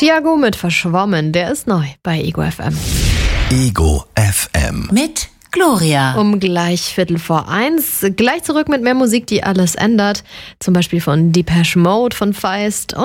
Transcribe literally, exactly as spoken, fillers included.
Thiago mit Verschwommen, der ist neu bei Ego F M. Ego F M. Mit Gloria. Um gleich Viertel vor eins. Gleich zurück mit mehr Musik, die alles ändert. Zum Beispiel von Depeche Mode, von Feist.